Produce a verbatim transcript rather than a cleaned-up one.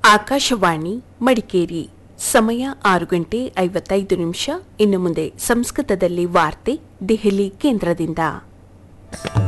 ಆಕಾಶವಾಣಿ ಮಡಿಕೇರಿ ಸಮಯ ಆರು ಗಂಟೆ ಐವತ್ತೈದು ನಿಮಿಷ. ಇನ್ನು ಮುಂದೆ ಸಂಸ್ಕೃತದಲ್ಲಿ ವಾರ್ತೆ ದೆಹಲಿ ಕೇಂದ್ರದಿಂದ.